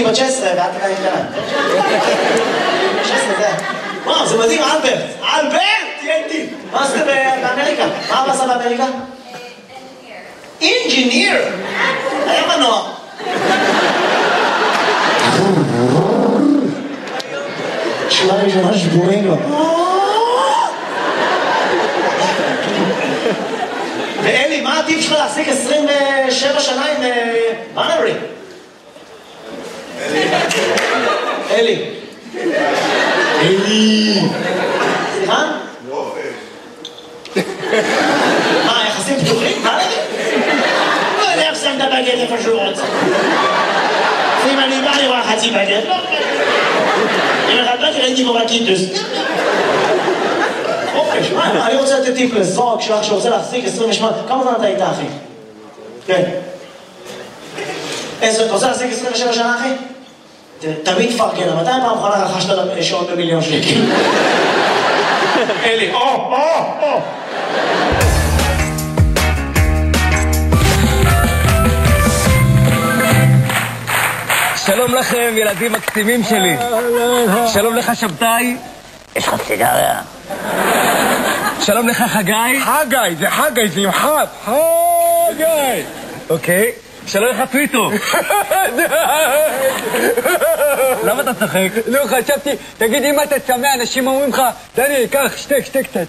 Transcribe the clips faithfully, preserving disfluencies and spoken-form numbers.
אני בת שש עשרה ואת עדיין קטנה. שש עשרה זה. וואו, זה מדהים, אלברט. אלברט! תהייתי. מה עשית באמריקה? מה עשה באמריקה? אינג'יניר. היה מנוע. שורה ראשונה שבורים לו. ואלי, מה הטיפ שלך להחזיק עשרים ושבע שנה עם בנרי? אלי. אלי. סליחה? לא, אלי. מה, יחסים פתוחים? מה נגיד? לא יודע איך שם את הבגד איפה שהוא רוצה. אם אני בא לראות חצי בגד, לא אם אחד בגד הייתי בו בקיטוס. אוקיי, שמע, אני רוצה לתת טיפ לזוג שלך שרוצה להחזיק עשרים ושמונה, כמה זמן אתה איתה, אחי? כן. איזה, אתה רוצה להחזיק עשרים ושבע שנה, אחי? תמיד פרגן, מתי פעם אחרונה רכשת שעון במיליון שקל? אלי, או, או, או! שלום לכם, ילדים מקסימים שלי. שלום לך, שבתאי. יש לך סיגריה? שלום לך, חגי. חגי, זה חגי, זה עם חד. חגי. אוקיי. שלום לך, טוויטו. למה אתה צוחק? לא, חשבתי, תגיד, אם אתה צמא, אנשים אומרים לך, דני, קח, שתק, שתק, שתק.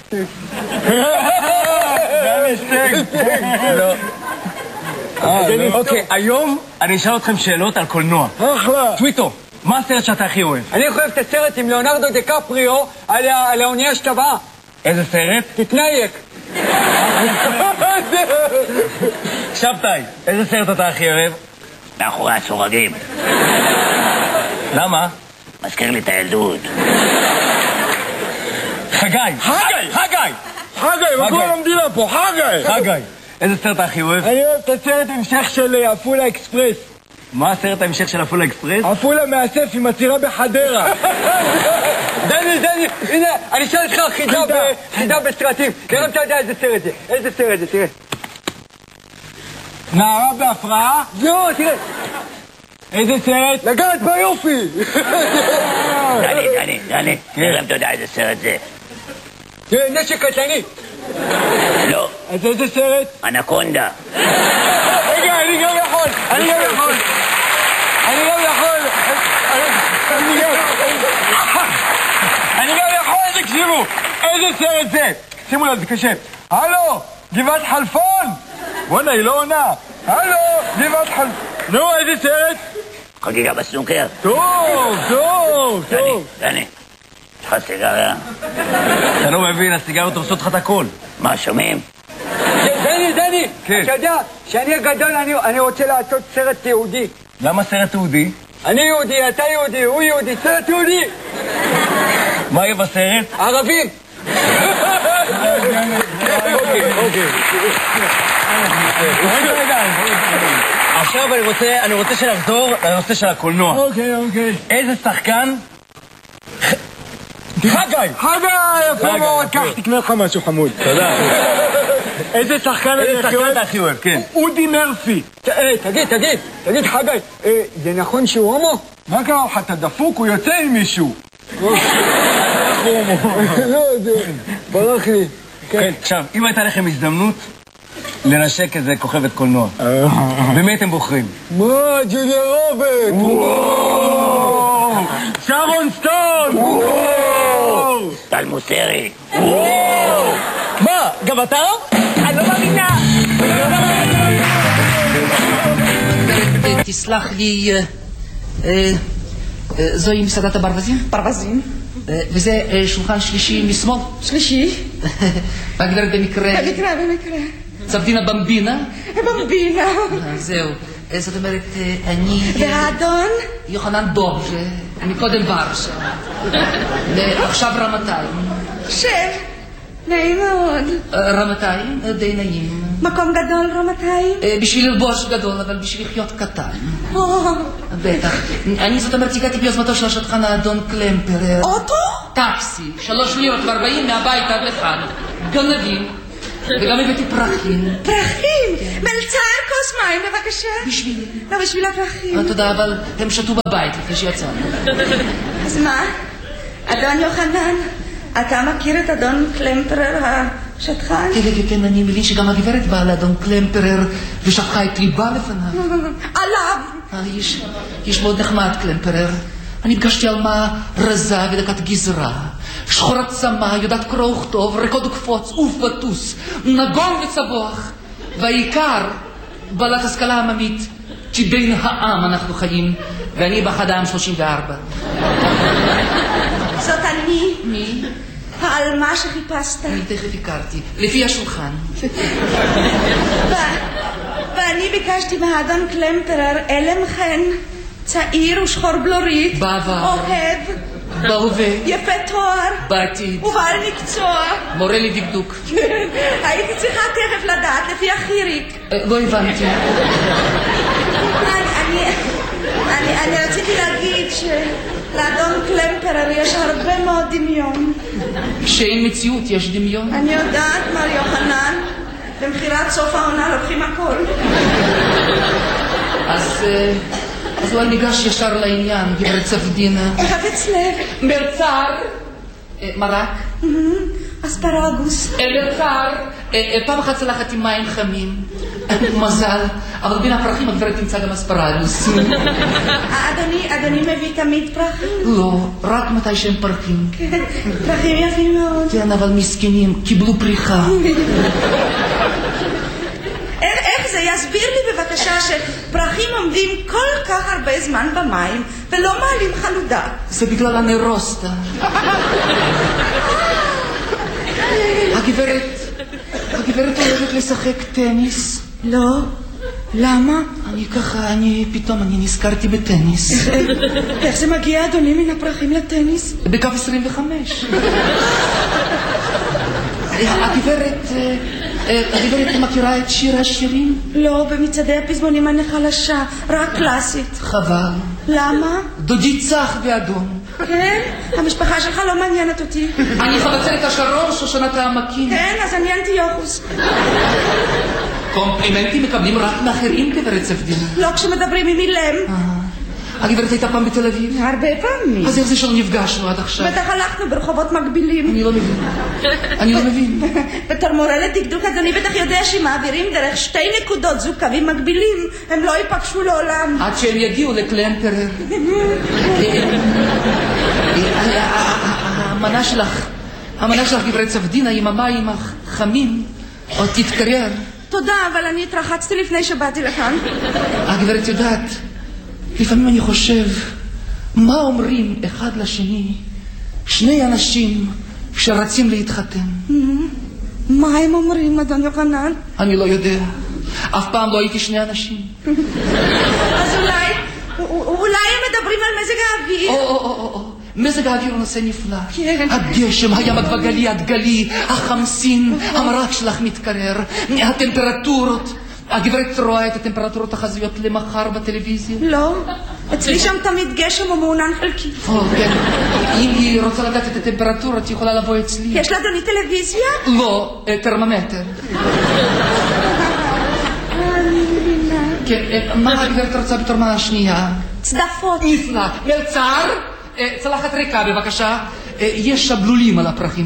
דני, שתק. לא. אוקיי, היום אני אשאל אתכם שאלות על קולנוע. אחלה. טוויטו, מה הסרט שאתה הכי אוהב? אני אוהב את הסרט עם ליאונרדו דקפריו על האונייה שטבעה. איזה סרט? תתנייק. שבתאי, איזה סרט אתה הכי אוהב? מאחורי הסורגים. למה? מזכיר לי את הילדות. חגי! חגי! חגי! חגי, מה כל המדינה פה? חגי! חגי, איזה סרט אתה הכי אוהב? אני אוהב את הסרט המשך של עפולה אקספרס. מה הסרט ההמשך של עפולה אקספרס? עפולה מאסף עם עצירה בחדרה. דני, דני, הנה, אני אשאל לך חידה בסרטים. תראה אם אתה יודע איזה סרט זה. איזה סרט זה, תראה. נערה בהפרעה? לא, תראה. איזה סרט? לגעת ביופי. דני, דני, דני, תראה אם אתה יודע איזה סרט זה. תראה, נשק קטלני. לא. אז איזה סרט? אנקונדה. רגע, אני גם יכול. אני גם יכול. אני גם יכול. אני גם אני גם יכול, תקשיבו. איזה סרט זה? שימו לב, זה קשה. הלו, גבעת חלפון. בוא'נה, היא לא עונה. הלו, גבעת חלפון. נו, איזה סרט? חגיגה בסנוקר. טוב, טוב, טוב. דני, דני, יש לך סיגריה? אתה לא מבין, הסיגריות עושות לך את הכל. מה, שומעים? דני, דני, כן. אתה יודע שאני הגדול, אני רוצה לעשות סרט יהודי. למה סרט תיעודי? אני יהודי, אתה יהודי, הוא יהודי, סרט יהודי. מה יהיה בסרט? ערבים. אוקיי, אוקיי. עכשיו אני רוצה, אני רוצה שנחזור לנושא של הקולנוע. אוקיי, אוקיי. איזה שחקן? חגי! חגי! יפה מאוד, קח, תקנה לך משהו חמוד. תודה. איזה שחקן איזה שחקן אתה הכי אוהב, כן. אודי מרפי. תגיד, תגיד, תגיד חגי, זה נכון שהוא הומו? מה קרה לך, אתה דפוק, הוא יוצא עם מישהו. לא, זה ברח לי. כן, עכשיו, אם הייתה לכם הזדמנות לנשק איזה כוכבת קולנוע, במי אתם בוחרים? מה, ג'וליה רוברט? וואו! שרון סטון! וואו! טל מוסרי. מה, גם אתה? אני לא מאמינה! תסלח לי, זוהי מסעדת הברווזים? ברווזים. וזה שולחן שלישי משמאל? שלישי. הגברת במקרה... במקרה, במקרה. צבדינה במבינה? במבינה. זהו. זאת אומרת, אני... והאדון? יוחנן דוב, אני קודם ורשה. ועכשיו רמתיים. שב. נעים מאוד. רמתיים, די נעים. מקום גדול רמתיים? בשביל ללבוש גדול, אבל בשביל לחיות קטן. בטח. אני זאת אומרת, הגעתי ביוזמתו של השטחן האדון קלמפר. אוטו? טקסי. שלוש לירות וארבעים מהבית עד לכאן. גנבים. וגם הבאתי פרחים. פרחים? מלצר, כוס מים בבקשה. בשבילי. לא, בשביל הפרחים. תודה, אבל הם שתו בבית לפני שיצאנו. אז מה? אדון יוחנן, אתה מכיר את אדון קלמפרר השטחן? כן, כן, כן, אני מבין שגם הגברת באה לאדון קלמפרר ושפכה את ליבה לפניו. עליו! איש מאוד נחמד, קלמפרר. אני פגשתי אלמה רזה ודקת גזרה, שחורת צמא, יודעת קרוא וכתוב, רקוד וקפוץ, עוף וטוס, נגון וצבוח, והעיקר, בעלת השכלה עממית, כי בין העם אנחנו חיים, ואני באחד העם שלושים וארבע. זאת אני. מי? העלמה שחיפשת. אני תכף הכרתי, לפי השולחן. ואני ביקשתי מהאדון קלמפרר אלם חן, צעיר ושחור בלורית, בעבר, אוהב, בהווה, יפה תואר, בעתיד, ובעל מקצוע. מורה לדקדוק. הייתי צריכה תכף לדעת לפי החיריק. לא הבנתי. אני רציתי להגיד שלאדון קלמפרר יש הרבה מאוד דמיון. שאין מציאות יש דמיון. אני יודעת, מר יוחנן, במחירת סוף העונה לוקחים הכל. אז אז אולי ניגש ישר לעניין, גברת ספדינה. חפץ לב. מלצר, מרק, אספרגוס. מלצר, פעם אחת צלחת עם מים חמים, מזל, אבל בין הפרחים הגברת תמצא גם אספרגוס. אדוני מביא תמיד פרחים? לא, רק מתי שהם פרחים. פרחים יפים מאוד. כן, אבל מסכנים, קיבלו פריחה. איך זה? יסביר לי בבקשה שפרחים עומדים כל כך הרבה זמן במים ולא מעלים חלודה. זה בגלל הנרוסטה. הגברת, הגברת הולכת לשחק טניס. לא, למה? אני ככה, אני פתאום, אני נזכרתי בטניס. איך זה מגיע אדוני מן הפרחים לטניס? בקו עשרים וחמש. הגברת, הגברת מכירה את שיר השירים? לא, במצעדי הפזמונים אני חלשה, רק קלאסית. חבל. למה? דודי צח באדום. כן? המשפחה שלך לא מעניינת אותי. אני חבצלת השרון, שושנת העמקים. כן, אז אני אנטיוכוס. קומפלימנטים מקבלים רק מאחרים, גברת ספדינה. לא כשמדברים עם אילם. הגברת הייתה פעם בתל אביב? הרבה פעמים. אז איך זה שלא נפגשנו עד עכשיו? בטח הלכנו ברחובות מקבילים. אני לא מבין. אני לא מבין. בתור מורה לדקדוק, אז אני בטח יודע שמעבירים דרך שתי נקודות זוג קווים מקבילים, הם לא ייפגשו לעולם. עד שהם יגיעו לקלמפרר. המנה שלך, המנה שלך, גברת ספדינה, עם המים החמים, עוד תתקרר. תודה, אבל אני התרחצתי לפני שבאתי לכאן. הגברת יודעת, לפעמים אני חושב, מה אומרים אחד לשני שני אנשים שרצים להתחתן? מה הם אומרים, אדון יוחנן? אני לא יודע. אף פעם לא הייתי שני אנשים. אז אולי, אולי הם מדברים על מזג האוויר? או, או, או, או. מזג האוויר הוא נושא נפלא. כן. הגשם, הים הגלי, הדגלי, החמסין, המרק שלך מתקרר, הטמפרטורות. הגברת רואה את הטמפרטורות החזויות למחר בטלוויזיה? לא, אצלי שם תמיד גשם או מעונן חלקי. או, כן. אם היא רוצה לדעת את הטמפרטורות, היא יכולה לבוא אצלי. יש לה אדוני טלוויזיה? לא, טרמומטר. אני מבינה. כן, מה הגברת רוצה בתור מנה שנייה? צדפות. נפלא. מלצר, צלחת ריקה בבקשה. יש שבלולים על הפרחים.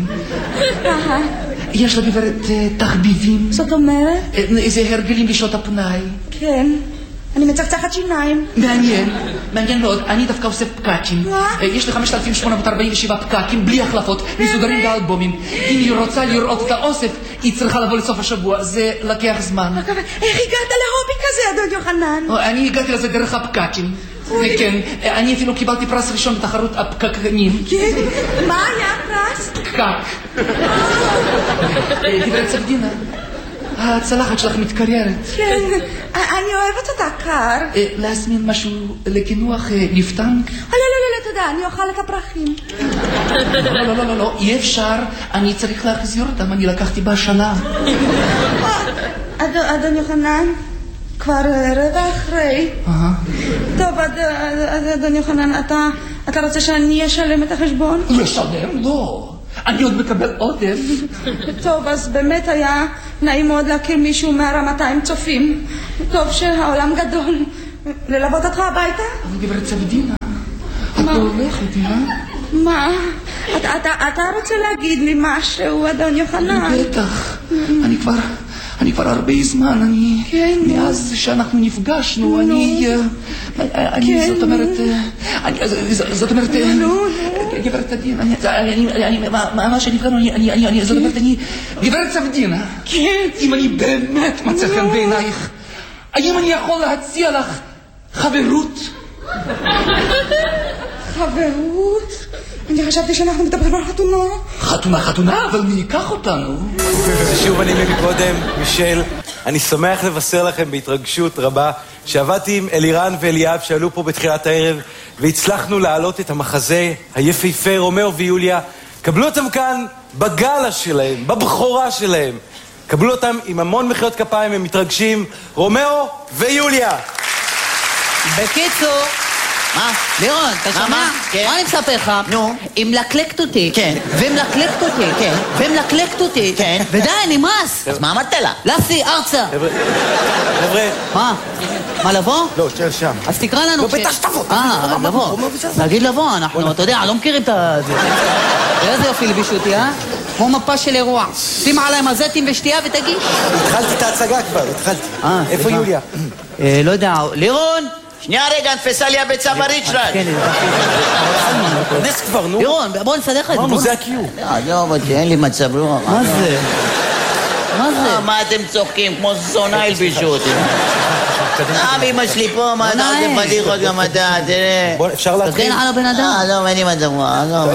יש לגברת תחביבים. זאת אומרת? איזה הרגלים בשעות הפנאי. כן, אני מצחצחת שיניים. מעניין, מעניין מאוד. אני דווקא עושה פקקים. יש לי חמשת אלפים שמונה מאות ארבעים ושבע פקקים בלי החלפות, מסוגרים באלבומים. אם היא רוצה לראות את האוסף, היא צריכה לבוא לסוף השבוע. זה לקח זמן. איך הגעת להובי כזה, אדון יוחנן? אני הגעתי לזה דרך הפקקים. כן, אני אפילו קיבלתי פרס ראשון בתחרות הפקקנים. כן? מה היה הפרס? פקק. גברת ספדינה, הצלחת שלך מתקררת. כן, אני אוהבת אותה קר. להזמין משהו לקינוח נפתן? לא, לא, לא, תודה, אני אוכל את הפרחים. לא, לא, לא, לא, אי אפשר, אני צריך להחזיר אותם, אני לקחתי בשנה. אדון יוחנן, כבר רבע אחרי. טוב, אדון יוחנן, אתה רוצה שאני אשלם את החשבון? לשלם? לא. אני עוד מקבל עודף. טוב, אז באמת היה נעים מאוד להכיר מישהו מהרמתיים צופים. טוב שהעולם גדול. ללוות אותך הביתה? אבל גברת סבדינה, את לא הולכת, אה? מה? אתה, אתה, אתה רוצה להגיד לי משהו, אדון יוחנן? בטח. אני כבר... אני כבר הרבה זמן, אני... כן. מאז שאנחנו נפגשנו, אני... אני, זאת אומרת... זאת אומרת... גברת סבדינה, אני... מה שנפגענו, אני... זאת אומרת, אני... גברת סבדינה. כן. אם אני באמת מצא חן בעינייך, האם אני יכול להציע לך חברות? חברות? אני חשבתי שאנחנו מדברים על חתונה. חתונה, חתונה, אבל מי ייקח אותנו? שוב אני מקודם, מישל, אני שמח לבשר לכם בהתרגשות רבה שעבדתי עם אלירן ואליאב שעלו פה בתחילת הערב והצלחנו להעלות את המחזה היפהפה רומאו ויוליה. קבלו אותם כאן בגלה שלהם, בבחורה שלהם. קבלו אותם עם המון מחיאות כפיים, הם מתרגשים. רומאו ויוליה. בקיצור, מה? לירון, אתה שומע? מה אני מספר לך? נו. היא מלקלקת אותי. כן. ומלקלקת אותי. כן. ומלקלקת אותי. כן. ודי, נמאס. אז מה אמרת לה? לסי, ארצה. חבר'ה. מה? מה, לבוא? לא, תשאר שם. אז תקרא לנו. לא, בטח שתבוא. אה, לבוא. להגיד לבוא, אנחנו, אתה יודע, לא מכירים את זה. איזה יופי לבישו אותי, אה? כמו מפה של אירוע. שים עליי מזטים ושתייה ותגיש. התחלתי את ההצגה כבר, התחלתי. איפה יוליה? לא יודע, לירון? שנייה רגע, נתפסה לי הביצה בריצ'רד. כן, נס כבר, נו. לירון, בוא נסדר לך את זה. אמרנו, זה הקיום. לא, אבל אין לי מצב רוח. מה זה? מה זה? מה אתם צוחקים? כמו זונה הלבישו אותי. אה, אמא שלי פה, מה אתה עושה פדיחות גם אתה, תראה. בוא, אפשר להתחיל? תגן על הבן אדם. אה, לא, אין לי מצב רוח.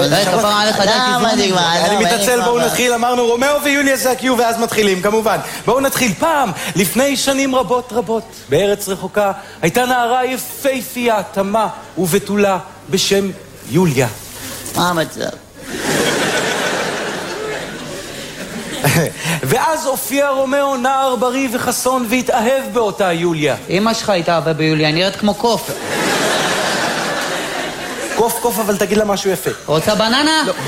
אני מתעצל, בואו נתחיל. אמרנו, רומאו ויוליה זה הקיום, ואז מתחילים, כמובן. בואו נתחיל. פעם, לפני שנים רבות רבות, בארץ רחוקה, הייתה נערה יפהפייה, תמה ובתולה, בשם יוליה. מה המצב? ואז הופיע רומאו נער בריא וחסון והתאהב באותה יוליה. אמא שלך התאהבה ביוליה, נראית כמו קוף. קוף קוף, אבל תגיד לה משהו יפה. רוצה בננה? לא.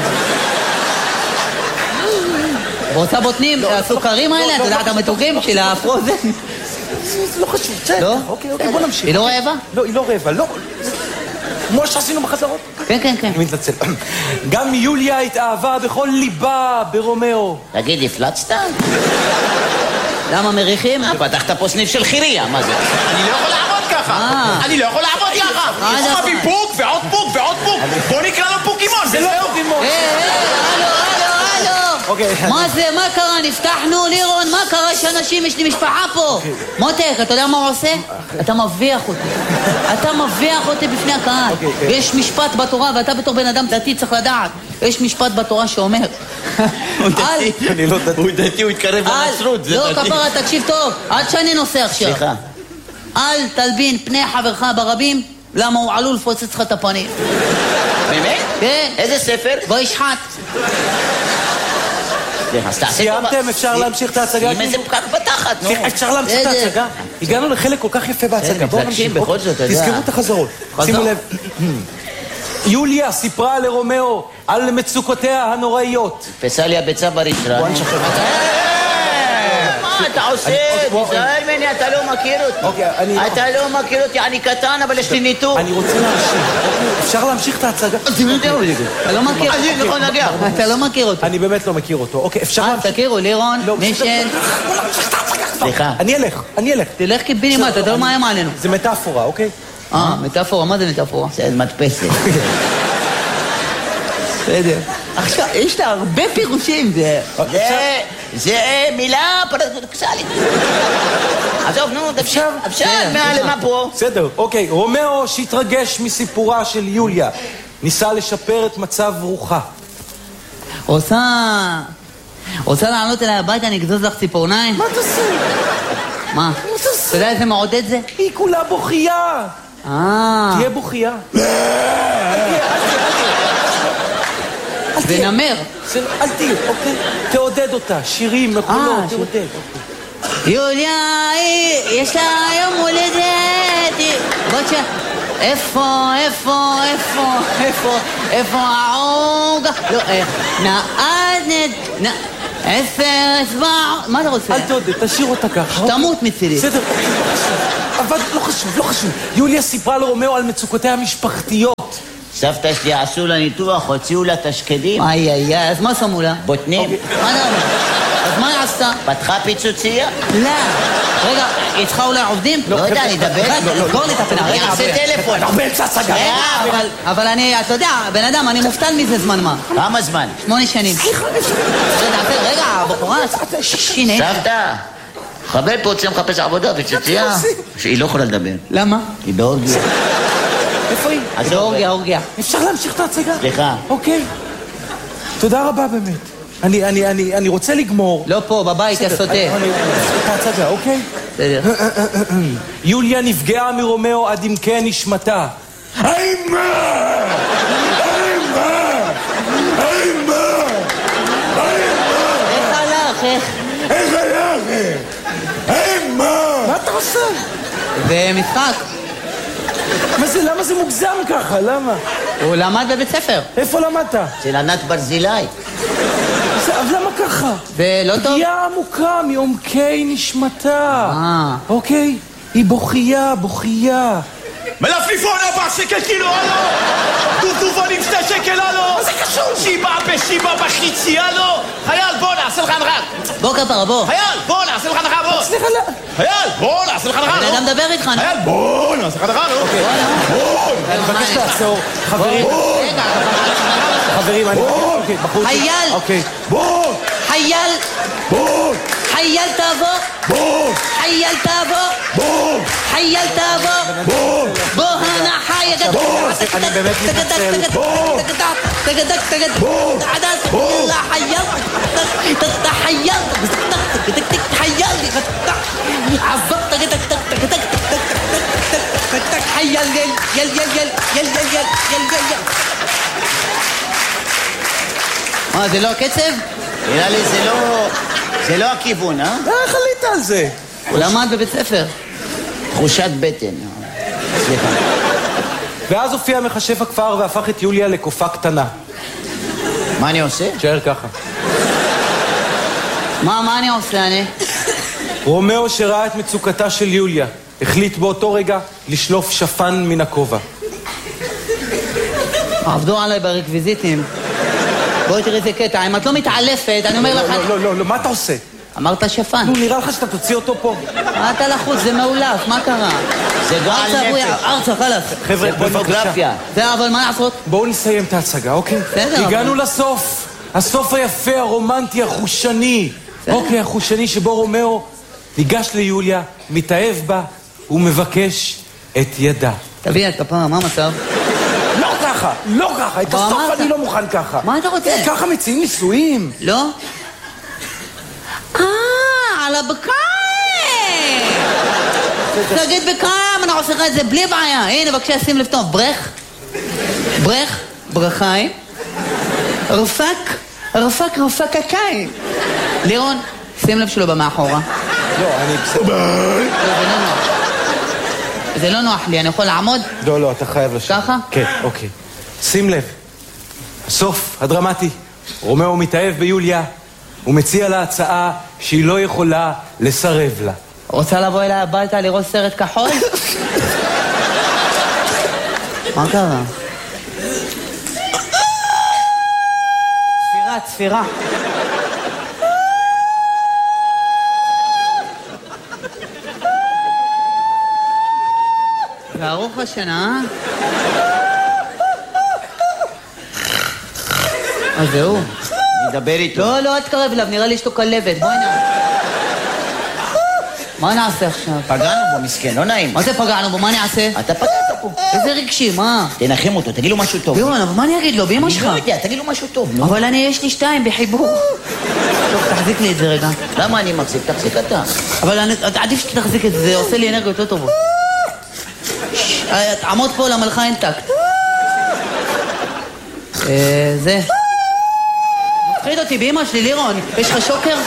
רוצה בוטנים? הסוכרים האלה? אתה יודע את המתוקים של הפרוזן? זה לא חשוב, בסדר. אוקיי, אוקיי, בוא נמשיך. היא לא רעבה? לא, היא לא רעבה, לא. כמו שעשינו בחזרות. כן, כן, כן. אני מתנצל. גם יוליה התאהבה בכל ליבה ברומאו. תגיד, הפלצת? למה מריחים? פתחת פה סניף של חיריה, מה זה? אני לא יכול לעבוד ככה! אני לא יכול לעבוד ככה! הוא מביא פוק ועוד פוק ועוד פוק! בוא נקרא לו פוקימון! זה לא פוקימון! היי, היי, הלו, הלו, הלו! מה זה? מה קרה? נפתחנו, לירון? מה קרה שאנשים, יש לי משפחה פה? מותק, אתה יודע מה הוא עושה? אתה מביח אותי. אתה מביח אותי בפני הקהל. יש משפט בתורה, ואתה בתור בן אדם דתי צריך לדעת. יש משפט בתורה שאומר... הוא דתי, אני לא דתי. הוא דתי, הוא התקרב לנצרות, זה דתי. לא, כפרה, תקשיב טוב, עד שאני נוסע עכשיו. סליחה. אל תלבין פני חברך ברבים, למה הוא עלול לפוצץ לך את הפנים. באמת? כן. איזה ספר? בוא ישחט. סיימתם? אפשר להמשיך את ההצגה? אם איזה פקק בתחת, נו. אפשר להמשיך את ההצגה? הגענו לחלק כל כך יפה בהצגה. בואו נמשיך. תזכרו את החזרות. שימו לב. יוליה סיפרה לרומאו על מצוקותיה הנוראיות. תפסה לי הביצה בריצ'רד. בוא נשחרר. מה אתה עושה? תזהר ממני, אתה לא מכיר אותי. אתה לא מכיר אותי, אני קטן, אבל יש לי ניתוק. אני רוצה להמשיך. אפשר להמשיך את ההצגה? אתה לא מכיר אותו. אתה לא מכיר אותו. אני באמת לא מכיר אותו. אוקיי, אפשר להמשיך? תכירו, לירון, מישל. סליחה. אני אלך, אני אלך. תלך קיבינימט, אתה לא מאיים עלינו. זה מטאפורה, אוקיי? אה, מטאפורה, מה זה מטאפורה? זה מדפסת. בסדר. עכשיו, יש לה הרבה פירושים, זה... זה מילה פרדוקסלית. עזוב, נו, אפשר, אפשר, מה פה? בסדר, אוקיי. רומאו שהתרגש מסיפורה של יוליה, ניסה לשפר את מצב רוחה. רוצה... רוצה לעלות אליי הביתה, אני אגזוז לך ציפורניים? מה תעשה? מה? אתה יודע איזה מעודד זה? היא כולה בוכייה. אה... תהיה בוכייה. ונמר. אל תהיה, אוקיי? תעודד אותה, שירים, מקולות, תעודד. יוליה, יש לה יום הולדת. בוא תשאר. איפה, איפה, איפה, איפה, איפה העוגה? לא, נעד, נעד, עשר, אצבע, מה אתה רוצה? אל תעודד, תשאיר אותה ככה. תמות מצידי. בסדר, אבל לא חשוב, לא חשוב. יוליה סיפרה לרומאו על מצוקותיה המשפחתיות. סבתא שלי עשו לה ניתוח, הוציאו לה תשקדים. איי, איי, אז מה שמו לה? בוטנים. מה אתה אומר? אז מה היא עשתה? פתחה פיצוצייה? לא. רגע, היא צריכה אולי עובדים? לא יודע, אני אדבר. סגור לי את הפינה, רגע. אני אעשה טלפון. לא באמצע הצגה. אבל אני, אתה יודע, בן אדם, אני מופתל מזה זמן מה. כמה זמן? שמונה שנים. רגע, בחורה, שיני. סבתא, חבר פה רוצה מחפש עבודה, פיצוצייה. שהיא לא יכולה לדבר. למה? היא באורגיה. איפה היא? אז אורגיה, אורגיה. אפשר להמשיך את ההצגה? סליחה. אוקיי. תודה רבה באמת. אני, אני, אני, אני רוצה לגמור. לא פה, בבית, יא סוטה. את ההצגה, אוקיי? בסדר. יוליה נפגעה מרומאו עד עמקי נשמתה. אימה! אימה! אימה! איך הלך, איך? איך הלך? אימה! מה אתה עושה? זה משחק. מה זה, למה זה מוגזם ככה? למה? הוא למד בבית ספר. איפה למדת? של ענת ברזילי. אז למה ככה? זה לא טוב? פגיעה עמוקה מעומקי נשמתה. אה. אוקיי? היא בוכייה, בוכייה. מלפליפון ארבע שקל קילו, הלו! דובדובונים שתי שקל, הלו! מה זה קשור? שיבה בשיבה בחיצי, הלו! חייל, בוא נעשה לך הנחה! בוא כפרה, בוא. חייל, בוא נעשה לך הנחה, בוא! סליחה, לא. חייל, בוא נעשה לך הנחה, בן אדם מדבר איתך, נו. חייל, בוא נעשה לך הנחה, נו! אני מבקש לעצור. חברים, רגע, חברים, אני... אוקיי, בחוץ. חייל! אוקיי. בוא! חייל! בוא! חייל תבוא! בוא! חייל תבוא! בוא! חייל תבוא! בוא! בוא הנה חייל! אני באמת מתנצל. בוא! תגדק, תגדק! בוא! בוא! חייל! חייל! חייל! עזוב! תגדק, תגדק! חייל! יל, יל, יל, יל, יל, יל, יל, יל. מה, זה לא הקצב? נראה לי זה לא... זה לא הכיוון, אה? איך עלית על זה? הוא למד בבית ספר. תחושת בטן. סליחה. ואז הופיע מחשב הכפר והפך את יוליה לקופה קטנה. מה אני עושה? תשאר ככה. מה, מה אני עושה, אני? רומאו שראה את מצוקתה של יוליה החליט באותו רגע לשלוף שפן מן הכובע. עבדו עליי ברקוויזיטים. בואי תראי איזה קטע, אם את לא מתעלפת, אני אומר לך... לא, לא, לא, לא, מה אתה עושה? אמרת שפן. נו, נראה לך שאתה תוציא אותו פה. מה אתה לחוץ? זה מעולף, מה קרה? זה גועל נפש. ארצה, חלאס. חבר'ה, בואו פורנוגרפיה. זה, אבל מה לעשות? בואו נסיים את ההצגה, אוקיי? בסדר, הגענו אבל- לסוף. הסוף היפה, הרומנטי, החושני. אוקיי, החושני שבו רומאו ניגש ליוליה, מתאהב בה ומבקש את ידה. תביא את כפרה, מה המצב? לא ככה, לא ככה, את מה הסוף אמרת? אני לא מוכן ככה. מה אתה רוצה? ככה מציעים נישואים. לא? אה, על הבקיים! תגיד בקיים, אני עושה לך את זה בלי בעיה. הנה, בבקשה, שים לב טוב. ברך, ברך, ברכיים, רפק, רפק, רפק הקיים. לירון, שים לב שלו במאחורה. לא, אני בסדר. זה לא נוח. זה לא נוח לי, אני יכול לעמוד? לא, לא, אתה חייב לשבת. ככה? כן, אוקיי. שים לב, הסוף הדרמטי, רומאו מתאהב ביוליה, הוא מציע לה הצעה שהיא לא יכולה לסרב לה. רוצה לבוא אליי הביתה לראות סרט כחול? מה קרה? צפירה, צפירה. וארוך השנה, אה? אז זהו. נדבר איתו. לא, לא, אל תקרב אליו, נראה לי אשתו כלבת. בואי נע... מה נעשה עכשיו? פגענו בו, מסכן, לא נעים. מה זה פגענו בו? מה אני אעשה? אתה פגעת פה. איזה רגשי, מה? תנחם אותו, תגיד לו משהו טוב. לירון, אבל מה אני אגיד לו? באמא שלך. אני לא יודע, תגיד לו משהו טוב, נו. אבל אני, יש לי שתיים בחיבור. טוב, תחזיק לי את זה רגע. למה אני מחזיק? תחזיק אתה. אבל אני- עדיף שתחזיק את זה, זה עושה לי אנרגיות יותר טובות. ש- עמוד פה למלכה אין טקט. אה, זה. מפחיד אותי באמא שלי, לירון. יש לך שוקר?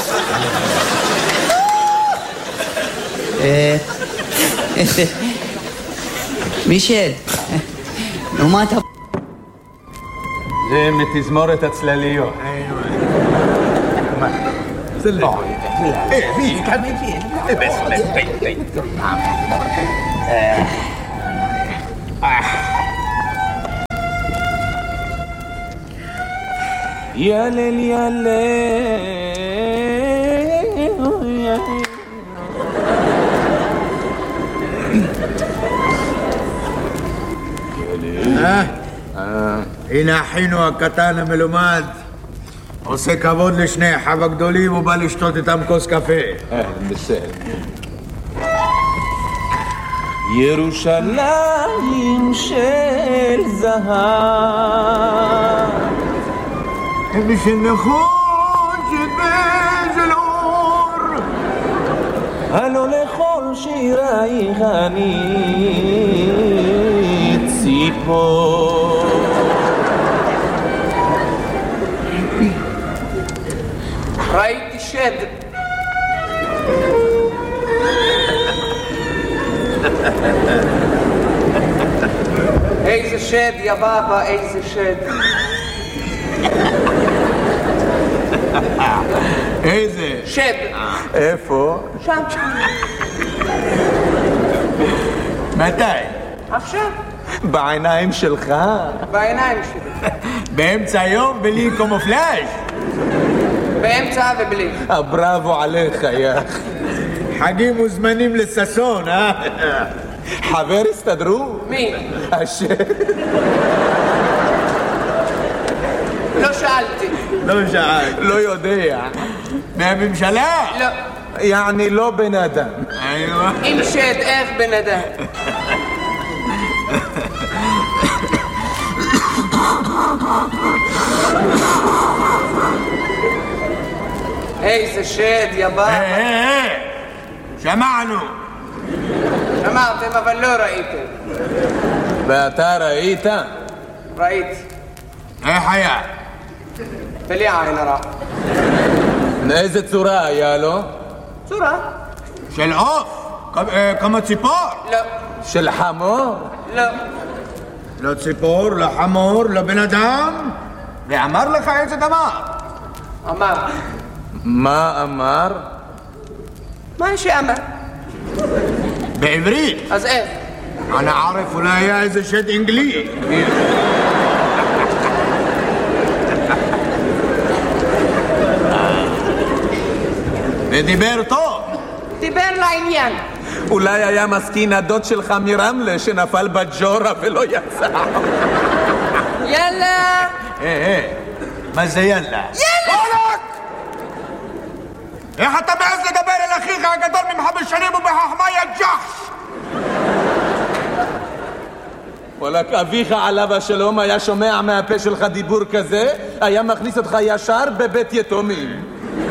אה, מישל. ומה אתה... זה מתזמורת הצלליות. ילל ילל הנה אחינו הקטן המלומד עושה כבוד לשני אחיו הגדולים ובא לשתות איתם כוס קפה. בסדר. ירושלים של זהב משנכון שבזל אור הלא לכל שירייך אני ציפור. ראיתי שד. איזה שד, יא בבא, איזה שד. איזה? שד. איפה? שם. מתי? עכשיו. בעיניים שלך? בעיניים שלי. באמצע היום בלי קומופלאז'? באמצע ובלי. בראבו עליך, יא. חגים וזמנים לססון, אה? חבר הסתדרו? מי? השד. לא שאלתי. לא שאלת. לא יודע. מהממשלה? לא. יעני לא בן אדם. אם שד, איך בן אדם? איזה שד, יא בבא. היי, היי, שמענו. שמעתם, אבל לא ראיתם. ואתה ראית? ראיתי. איך היה? בלי עין הרע. מאיזה צורה היה לו? צורה? של עוף? כמו ציפור? לא. של חמור? לא. לא ציפור, לא חמור, לא בן אדם? ואמר לך איזה דבר? אמר. מה אמר? מה שאמר? בעברית. אז איך? אני ערף, אולי היה איזה שד אנגלי. ודיבר טוב. דיבר לעניין. אולי היה מסכין הדוד שלך מרמלה שנפל בג'ורה ולא יצא. יאללה. היי, היי, מה זה יאללה? יאללה! איך אתה מעז לדבר אל אחיך הגדול ממך בשנים ובחכמה יא ג'חש? וואלק, אביך עליו השלום היה שומע מהפה שלך דיבור כזה, היה מכניס אותך ישר בבית יתומים.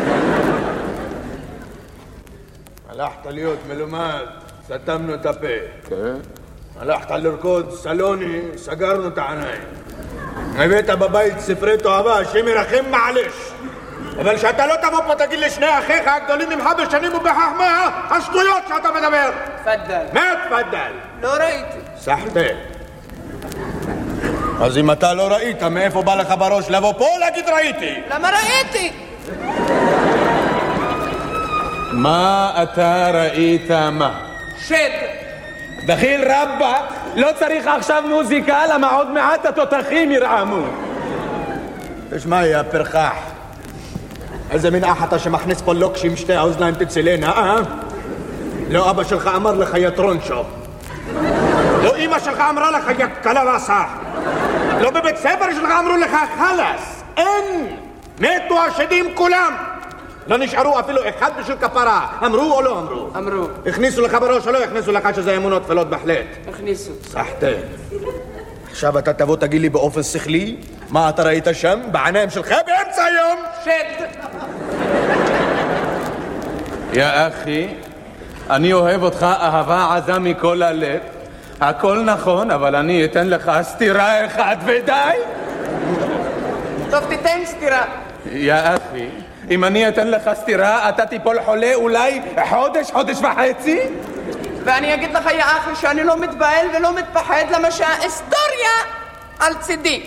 הלכת להיות מלומד, סתמנו את הפה. כן. הלכת לרקוד סלוני, סגרנו את העיניים. הבאת בבית ספרי תאווה, השם ירחם מעלש. אבל שאתה לא תבוא פה תגיד לשני אחיך הגדולים ממך בשנים ובחכמה, השטויות שאתה מדבר. תפדל. מה תפדל? לא ראיתי. סחטה. אז אם אתה לא ראית, מאיפה בא לך בראש לבוא פה להגיד ראיתי? למה ראיתי? מה אתה ראית מה? שד. דחיל רבא, לא צריך עכשיו מוזיקה, למה עוד מעט התותחים ירעמו. תשמע, יא פרחח. איזה מין אח אתה שמכניס פה לוקשים שתי האוזניים תצילנה, אה? לא אבא שלך אמר לך יא טרונצ'ו. לא אמא שלך אמרה לך יא קלרסה. לא בבית ספר שלך אמרו לך חלס. אין! מתו השדים כולם. לא נשארו אפילו אחד בשביל כפרה. אמרו או לא אמרו? אמרו. הכניסו לך בראש או לא הכניסו לך שזה אמונות תפלות בהחלט? הכניסו. סחטה. עכשיו אתה תבוא תגיד לי באופן שכלי מה אתה ראית שם בעיניים שלך באמצע היום? שד. יא אחי, אני אוהב אותך אהבה עזה מכל הלב. הכל נכון, אבל אני אתן לך סתירה אחת ודי. טוב, תיתן סתירה. יא אחי, אם אני אתן לך סתירה, אתה תיפול חולה אולי חודש, חודש וחצי? ואני אגיד לך, יא אחי, שאני לא מתבהל ולא מתפחד, למה שההיסטוריה על צידי.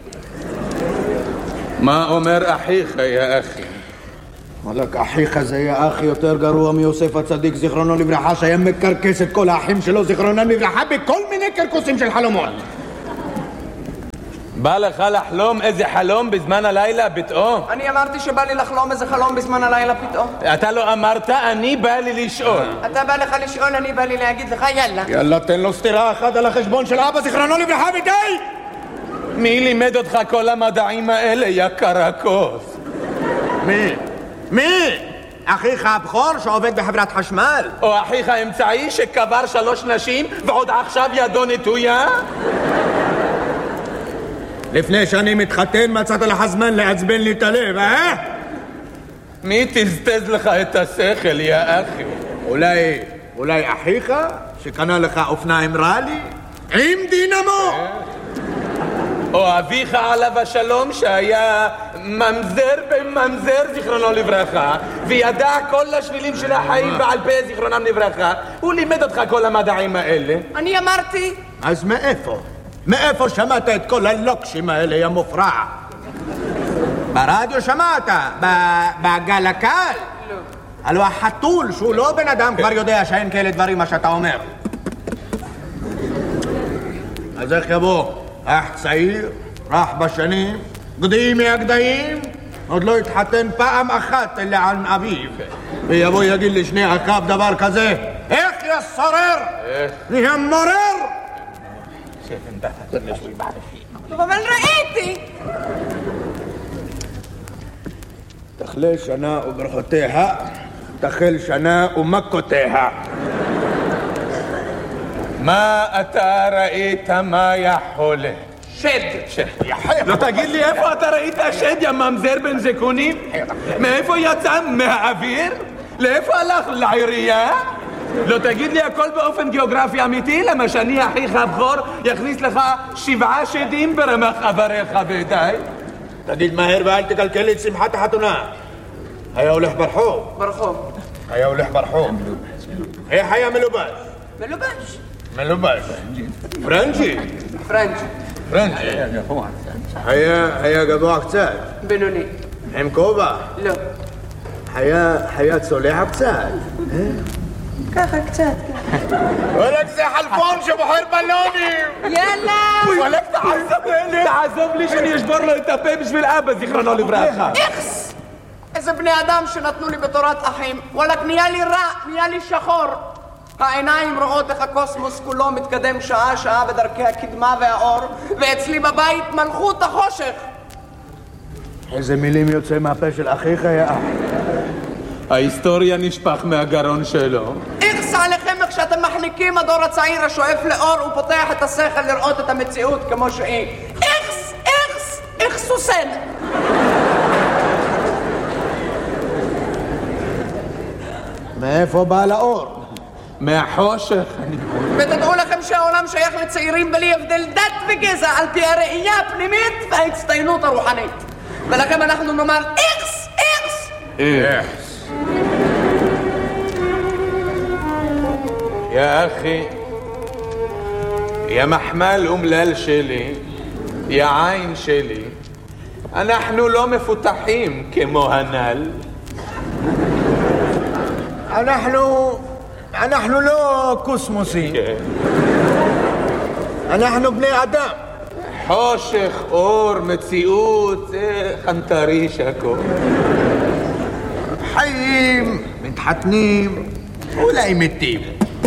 מה אומר אחיך, יא אחי? וואלק, אחיך זה יא אחי יותר גרוע מיוסף הצדיק זיכרונו לברכה, שהיה מקרקס את כל האחים שלו זיכרונם לברכה בכל מיני קרקוסים של חלומות. בא לך לחלום איזה חלום בזמן הלילה פתאום? אני אמרתי שבא לי לחלום איזה חלום בזמן הלילה פתאום. אתה לא אמרת, אני בא לי לשאול. אתה בא לך לשאול, אני בא לי להגיד לך יאללה. יאללה, תן לו סתירה אחת על החשבון של אבא זיכרונו לברכה ודי! מי לימד אותך כל המדעים האלה, יא קרקוס? מי? מי? אחיך הבכור שעובד בחברת חשמל? או אחיך האמצעי שקבר שלוש נשים ועוד עכשיו ידו נטויה? לפני שאני מתחתן מצאת לך זמן לעצבן לי את הלב, אה? מי תזתז לך את השכל, יא אחי? אולי, אולי אחיך שקנה לך אופניים רלי? עם דינמו? או אביך עליו השלום שהיה ממזר בממזר זיכרונו לברכה וידע כל השבילים של החיים בעל פה זיכרונם לברכה. הוא לימד אותך כל המדעים האלה. אני אמרתי. אז מאיפה? מאיפה שמעת את כל הלוקשים האלה, יא מופרע? ברדיו שמעת? בגל הקל? לא. הלוא החתול שהוא לא בן אדם כבר יודע שאין כאלה דברים מה שאתה אומר. אז איך יבוא? אח צעיר, רך בשנים, גדיים מהגדיים, עוד לא התחתן פעם אחת אלא על אביו, ויבוא יגיד לשני אחיו דבר כזה, איך יסורר? נהיה מורר? טוב, אבל ראיתי. תחלה שנה וברכותיה, תחל שנה ומכותיה. מה אתה ראית, מה יחולה? שד. שד. לא תגיד לי איפה אתה ראית שד, יא ממזר בן זקונים? מאיפה יצא? מהאוויר? לאיפה הלך? לעירייה? לא תגיד לי הכל באופן גיאוגרפי אמיתי? למה שאני אחיך הבכור יכניס לך שבעה שדים ברמח אבריך ודי? תגיד מהר ואל תקלקל לי את שמחת החתונה. היה הולך ברחוב. ברחוב. היה הולך ברחוב. איך היה מלובש? מלובש. מלובש. פרנצ'י. פרנצ'י. פרנצ'י. היה, היה גבוה קצת. בינוני. עם כובע? לא. היה, היה צולח קצת. ככה קצת, ככה. וואלק זה חלפון שבוחר בלונים! יאללה! וואלק תעזוב לי! תעזוב לי שאני אשבור לו את הפה בשביל אבא זיכרונו לברכה. איכס! איזה בני אדם שנתנו לי בתורת אחים. וואלק נהיה לי רע, נהיה לי שחור. העיניים רואות איך הקוסמוס כולו מתקדם שעה שעה בדרכי הקדמה והאור, ואצלי בבית מלכות החושך. איזה מילים יוצא מהפה של אחיך יא אח. ההיסטוריה נשפך מהגרון שלו. איכס עליכם איך שאתם מחניקים הדור הצעיר השואף לאור ופותח את השכל לראות את המציאות כמו שהיא. איכס, איכס, איכסוסן. מאיפה בא לאור? מהחושך. ותדעו לכם שהעולם שייך לצעירים בלי הבדל דת וגזע על פי הראייה הפנימית וההצטיינות הרוחנית. ולכם אנחנו נאמר איכס, איכס. איכס. יא אחי, יא מחמל אומלל שלי, יא עין שלי, אנחנו לא מפותחים כמו הנ"ל. אנחנו... אנחנו לא קוסמוסים. אנחנו בני אדם. חושך, אור, מציאות, זה חנטריש הכל. חיים, מתחתנים, אולי מתים.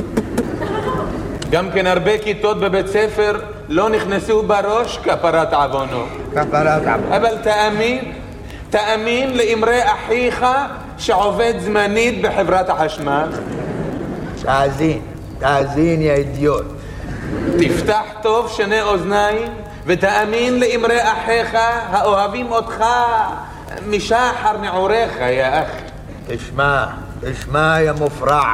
גם כן הרבה כיתות בבית ספר לא נכנסו בראש כפרת עוונו. כפרת עוונו. אבל תאמין, תאמין לאמרי אחיך שעובד זמנית בחברת החשמל. תאזין, תאזין יא אידיוט. תפתח טוב שני אוזניים ותאמין לאמרי אחיך האוהבים אותך משחר נעוריך יא אחי. תשמע, תשמע יא מופרע.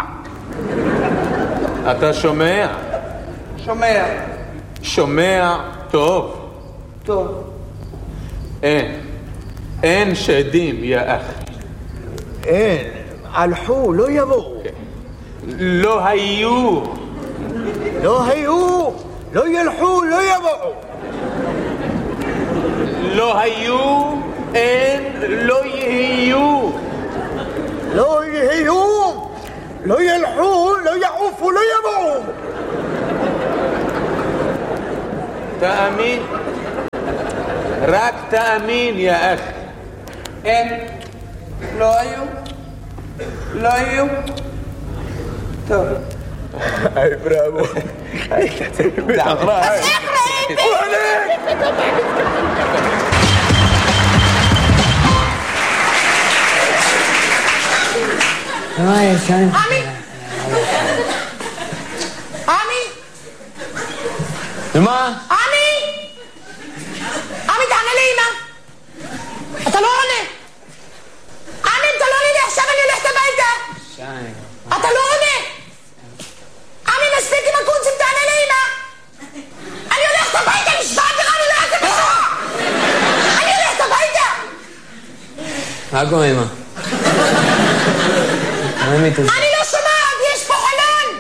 אתה שומע? שומע. שומע טוב. טוב. אין. אין שדים יא אחי. אין. הלכו, לא יבואו. לא היו. לא היו, לא ילכו, לא יבואו. לא היו, אין, לא יהיו. לא יהיו, לא ילכו, לא יעופו, לא יבואו. תאמין, רק תאמין, יא אח. אין, לא היו, לא היו. טוב. היי, בראבו. היי, אז איך ראיתי? עמי! עמי! ומה? עמי! עמי, תענה לאמא! אתה לא עונה! עמי, אתה לא עונה לי עכשיו, אני הולכת הביתה! אתה לא עונה! עמי, מספיק עם הקונצים, תענה לאמא! אני הולכת הביתה, נשבעת לך, אני לא אעשה בשעה! אני הולכת הביתה! מה קורה, אמא? אני לא שומעת, יש פה חלון!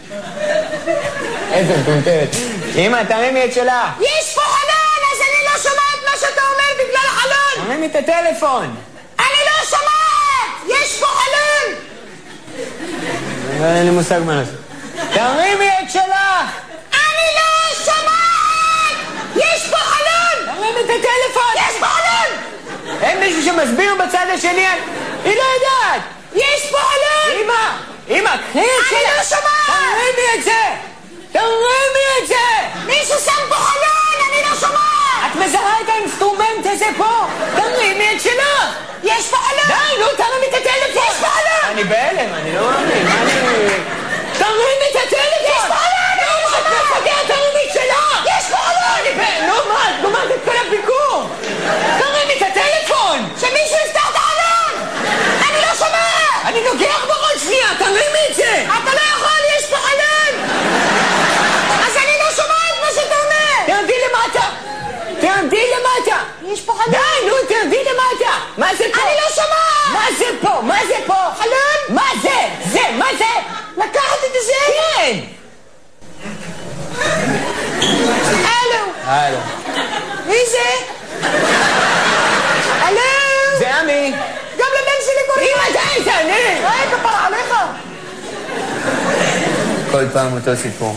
איזה מטומטמת. אמא, תרימי את שלה. יש פה חלון, אז אני לא שומעת מה שאתה אומר בגלל החלון! תרימי את הטלפון. אני לא שומעת! יש פה חלון! אין לי מושג מה לעשות. תרימי את שלך! אני לא שומעת! יש פה חלון! תרימי את הטלפון! יש פה חלון! אין מישהו שמסביר בצד השני? היא לא יודעת! יש פה חלון! אמא! אמא, קחי את שלך! אני לא שומעת! תרימי את זה! תרימי את זה! מישהו שם פה חלון! אני לא שומעת! את מזהה את האינסטרומנט הזה פה! תרימי את שלך! יש פה חלון! די, נו, תרימי את הטלפון! יש פה חלון! אני בהלם, אני לא מאמין, מה אני... תרימי את הטלפון! יש פה חלון! אני לא שומעת! את מפגרת, תרימי את שלך! יש פה חלון! אני בהלם, נו מה, את גומרת את כל הביקור! תרימי את הטלפון! שמישהו יפתח את החלון! אני לא שומעת! אני נוגח בראש שנייה, תרימי את זה! אתה לא יכול, יש פה חלון! אז אני לא שומעת מה שאתה אומר! תרדי למטה! תרדי למטה! יש פה חלון! די, נו, תרדי למטה! מה זה פה? אני לא שומעת! מה זה פה? מה זה פה? חלון? מה זה? זה, מה זה? לקחת את זה? כן! הלו! הלו. מי זה? הלו! זה עמי! גם לבן שלי קוראים! אמא, די, תענה! היי, כפרה עליך! כל פעם אותו סיפור.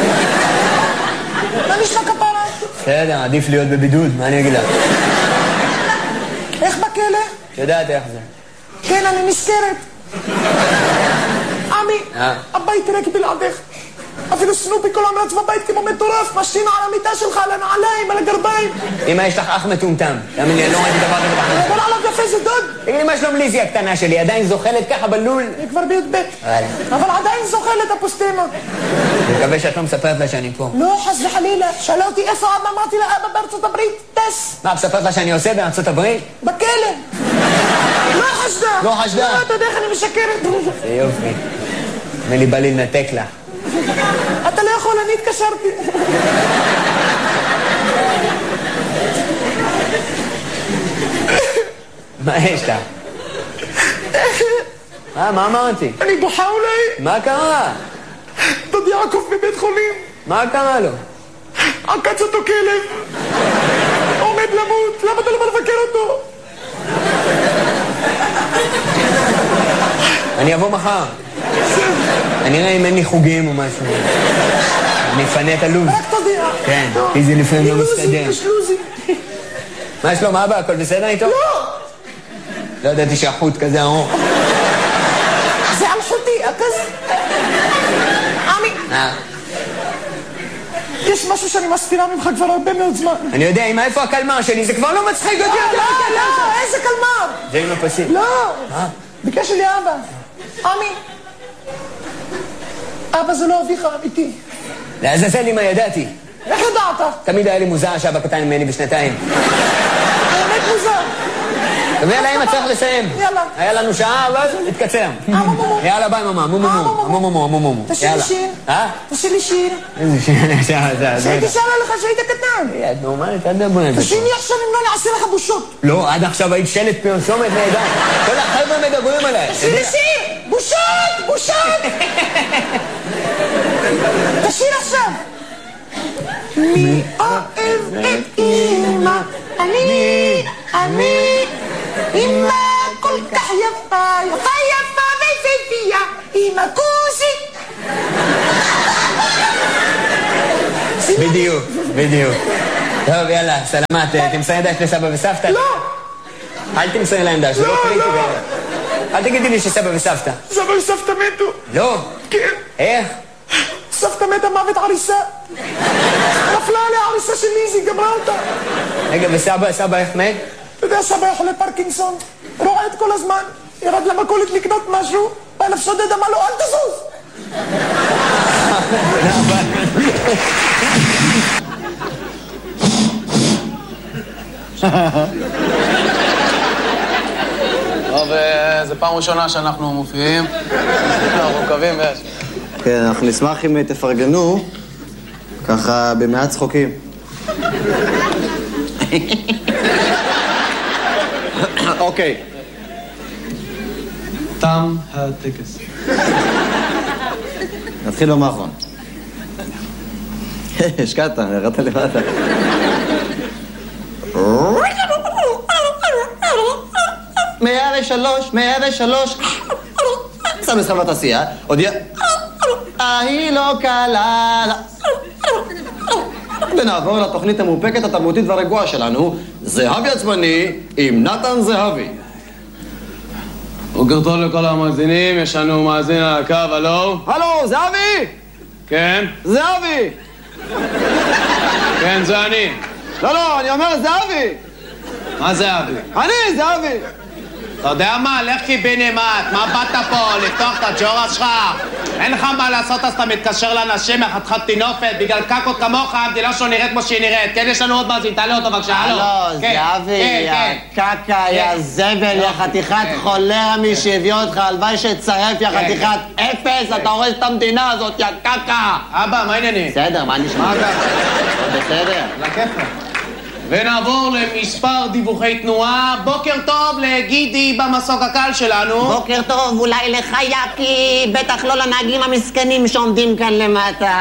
מה נשמע כפרה? בסדר, עדיף להיות בבידוד, מה אני אגיד לך? איך בכלא? את יודעת איך זה. כן, אני נזכרת. עמי, אה? הבית ריק בלעדך. אפילו סנופי כל המרץ בבית כמו מטורף, משתין על המיטה שלך, על הנעליים, על הגרביים. אמא, יש לך אח מטומטם. תאמין לי, אני לא ראיתי דבר כזה בחיים. אבל עליו יפה זה דוד. תגידי, מה שלום ליזי הקטנה שלי? עדיין זוחלת ככה בלול? היא כבר בי"ב. אבל עדיין זוחלת הפוסטמה. אני מקווה שאת לא מספרת לה שאני פה. לא, חס וחלילה. שאלה אותי איפה אבא, אמרתי לה, אבא בארצות הברית, טס. מה, מספרת לה שאני עושה בארצות הברית? בכלא. לא חשדה. לא חשדה? לא, אתה יודע איך אני משקרת. זה יופי. נדמה לי בא לי לנתק לה. אתה לא יכול, אני התקשרתי. מה יש לה? מה, מה אמרתי? אני בוכה אולי. מה קרה? דוד יעקב בבית חולים. מה קרה לו? עקץ אותו כלב. עומד למות, למה אתה לא בא לבקר אותו? אני אבוא מחר. אני אראה אם אין לי חוגים או משהו. אני אפנה את הלו"ז. רק תודיע. כן, כי זה לפעמים לא מסתדר. יש לוזי. מה שלום אבא? הכל בסדר איתו? לא! לא ידעתי שהחוט כזה ארוך. זה על חוטי, כזה. עמי. אה. יש משהו שאני מסתירה ממך כבר הרבה מאוד זמן. אני יודע, אמא, איפה הקלמר שלי? זה כבר לא מצחיק אותי. לא, לא, לא, איזה קלמר? זה עם הפסים. לא. מה? ביקש לי אבא. עמי. אבא זה לא אביך האמיתי. לעזאזל אמא, ידעתי. איך ידעת? תמיד היה לי מוזר שאבא קטן ממני בשנתיים. האמת מוזר. טוב, יאללה, אמא, צריך לסיים. יאללה. היה לנו שעה, ואז נתקצר. יאללה, ביי, ממה. מו מו מו. מו מו מו. מו מו. תשאיר לי שיר. אה? תשאיר לי שיר. איזה שיר? שעה, שעה. שהייתי שרה לך שהיית קטן. את נורמלית, אל תדברי. תשאיר לי עכשיו אם לא נעשה לך בושות. לא, עד עכשיו היית שלט פרסומת נהדר. כל החבר'ה מדברים עליי. תשאיר לי שיר! בושות! בושות! תשאיר עכשיו! מי אוהב את אמא? אני אמי, אמא כל כך יפה, יפה יפה ופהפייה, אמא כוסית. בדיוק, בדיוק. טוב, יאללה, סלמת, תמסרי דש לסבא וסבתא? לא! אל תמסרי להם דש, זה לא קריטי בערך. אל תגידי לי שסבא וסבתא. סבא וסבתא מתו. לא? כן. איך? סבתא מתה מוות עריסה. נפלה עליה עריסה של ליזי, גמרה אותה. רגע, וסבא, סבא איך מת? אתה יודע, סבא היה חולה פרקינסון, רועד כל הזמן, ירד למכולת לקנות משהו, בא אליו שודד, אמר לו, אל תזוז! טוב, זו פעם ראשונה שאנחנו מופיעים. אנחנו מקווים ויש. כן, אנחנו נשמח אם תפרגנו, ככה במעט צחוקים. אוקיי. תם הטקס. נתחיל במאחרון. השקעת, ירדת למטה. מאה ושלוש, מאה ושלוש. שם מסחר בתעשייה, הודיע. ההיא לא קלה. ונעבור לתוכנית המאופקת התרבותית והרגועה שלנו, זהבי עצמני עם נתן זהבי. בוקר טוב לכל המאזינים, יש לנו מאזין על הקו, הלו? הלו, זהבי! כן? זהבי! כן, זה אני. לא, לא, אני אומר זהבי! מה זהבי? אני, זהבי! אתה יודע מה? לך קיבינימט, מה באת פה? לפתוח את הג'ורה שלך? אין לך מה לעשות אז אתה מתקשר לאנשים מחתיכת טינופת בגלל קקות כמוך, המדינה שלו נראית כמו שהיא נראית. כן, יש לנו עוד מאזין, תעלה אותו בבקשה, הלו. הלו, זהבי, יא קקה, יא זבל, יא חתיכת חולרה מי שהביא אותך, הלוואי שצרף, יא חתיכת אפס, אתה הורס את המדינה הזאת, יא קקה. אבא, מה העניינים? בסדר, מה נשמע? מה ככה? בסדר. לכיפה. ונעבור למספר דיווחי תנועה. בוקר טוב לגידי במסוק הקל שלנו. בוקר טוב, אולי לך יקי, בטח לא לנהגים המסכנים שעומדים כאן למטה.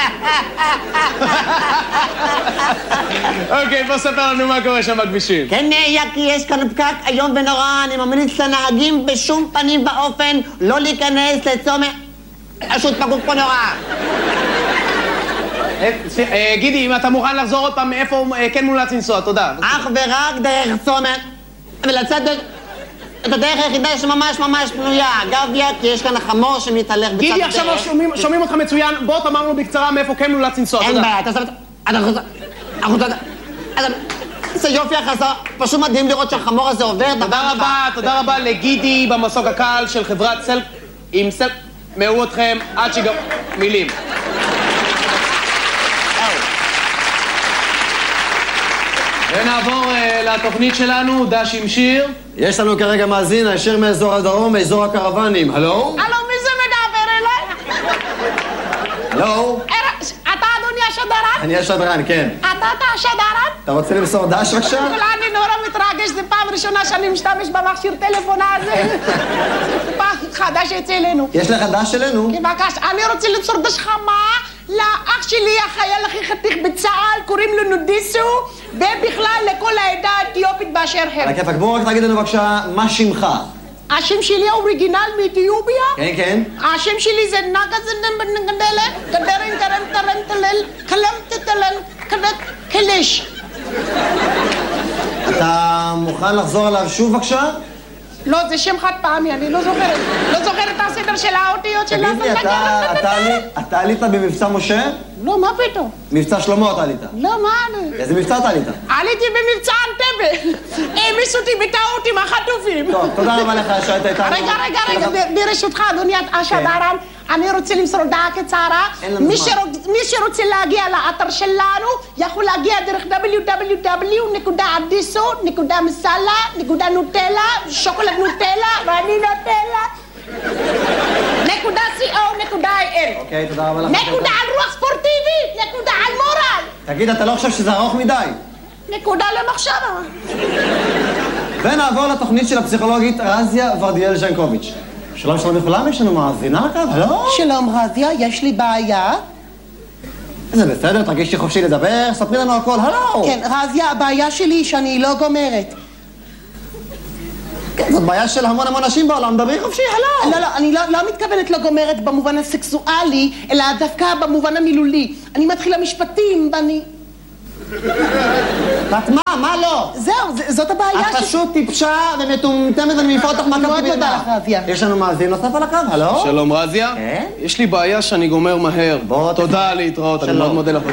אוקיי, בוא ספר לנו מה קורה שם בכבישים. כן, יקי, יש כאן פקק איום ונורא, אני ממליץ לנהגים בשום פנים ואופן לא להיכנס לצומת. פשוט פקוק פה נורא. גידי, אם אתה מוכן לחזור עוד פעם מאיפה כן מומלץ לנסוע, תודה. אך ורק דרך צומת, ולצאת את הדרך היחידה שממש ממש פנויה. אגב, כי יש כאן החמור שמתהלך בצד הדרך. גידי, עכשיו שומעים אותך מצוין, בוא תאמר לנו בקצרה מאיפה כן מומלץ לנסוע, תודה. אין בעיה, אתה עושה... זה יופי החסר, פשוט מדהים לראות שהחמור הזה עובר. תודה רבה, תודה רבה לגידי במסוק הקל של חברת סלק עם סלק. מאו אתכם עד שגם... מילים. ונעבור לתוכנית שלנו, דש עם שיר. יש לנו כרגע מאזין, הישר מאזור הדרום, מאזור הקרוונים. הלו? הלו, מי זה מדבר אליי? הלו? אתה אדוני השדרן? אני השדרן, כן. אתה אתה השדרן? אתה רוצה למסור דש בבקשה? אני נורא מתרגש, זו פעם ראשונה שאני משתמש במכשיר טלפון הזה. זה פעם חדש יצא אלינו. יש לך דש אלינו? כן, בבקשה, אני רוצה למסור דש חמה לאח שלי, החייל הכי חתיך בצה"ל, קוראים לו נודיסו, ובכלל לכל העדה האתיופית באשר הם. על הכיפק, בואו רק תגיד לנו בבקשה, מה שמך? השם שלי האוריגינל מאתיופיה? כן, כן. השם שלי זה נגזנדלה, גדרן גרם תרם תלל, כלם תתלן, כדת כלש. אתה מוכן לחזור עליו שוב בבקשה? לא, זה שם חד פעמי, אני לא זוכרת. לא זוכרת את הסדר של האותיות של... תגיד לי, אתה עלית במבצע משה? לא, מה פתאום? מבצע שלמה אתה עלית. לא, מה אני? איזה מבצע אתה עלית? עליתי במבצע אנטבה. העמיסו אותי בטעות עם החטופים. טוב, תודה רבה לך שהיית איתנו. רגע, רגע, רגע, ברשותך, אדוני השדרן, אני רוצה למסור הודעה קצרה. מי שרוצה להגיע לאתר שלנו, יכול להגיע דרך דאבליו דאבליו דאבליו נקודה אדיסו נקודה מסאלה נקודה נוטלה, שוקולד נוטלה, ואני נוטלה. נקודה סי או נקודה איי אל. אוקיי, תודה רבה לך. נקודה על רוח ספורטיבית, נקודה על מורל. תגיד, אתה לא חושב שזה ארוך מדי? נקודה למחשבה. ונעבור לתוכנית של הפסיכולוגית רזיה ורדיאל ז'נקוביץ'. שלום שלום לכולם, יש לנו מאזינה לקו, הלו? שלום רזיה, יש לי בעיה. זה בסדר, תרגישי חופשי לדבר, ספרי לנו הכל, הלו! כן, רזיה, הבעיה שלי היא שאני לא גומרת. כן, זאת בעיה של המון המון אנשים בעולם, דברי חופשי, הלו. לא, לא, אני לא, לא מתכוונת לא גומרת במובן הסקסואלי, אלא דווקא במובן המילולי. אני מתחילה משפטים, ואני... ואת מה? מה לא? זהו, זאת הבעיה ש... את פשוט טיפשה ומטומטמת ואני מעיפה אותך מהקו מאוד תודה לך, רזיה. יש לנו מאזין נוסף על הקו, הלו? שלום, רזיה. יש לי בעיה שאני גומר מהר. תודה, להתראות, אני מאוד מודה לך.